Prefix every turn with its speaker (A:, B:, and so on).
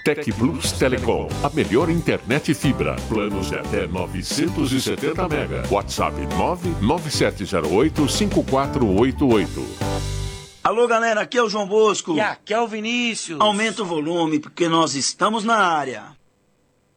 A: Tec Plus Telecom, a melhor internet fibra. Planos de até 970 mega. WhatsApp 997085488.
B: Alô, galera, aqui é o João Bosco.
C: E aqui é o Vinícius.
B: Aumenta o volume, porque nós estamos na área.